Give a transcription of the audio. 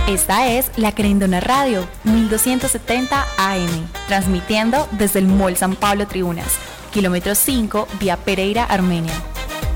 Esta es La Querendona Radio, 1270 AM, transmitiendo desde el Mall San Pablo Tribunas, kilómetro 5, vía Pereira, Armenia.